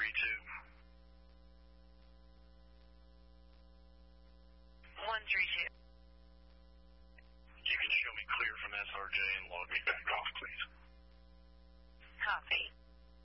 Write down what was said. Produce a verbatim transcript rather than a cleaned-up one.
three two. one three two. You can show me clear from S R J and log me back